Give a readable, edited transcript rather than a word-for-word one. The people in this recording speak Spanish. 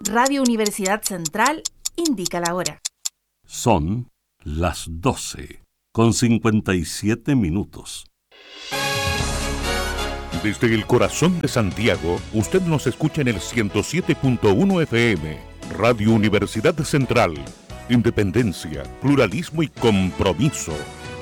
Radio Universidad Central indica la hora. Son las 12:57. Desde el corazón de Santiago, usted nos escucha en el 107.1 FM, Radio Universidad Central. Independencia, pluralismo y compromiso.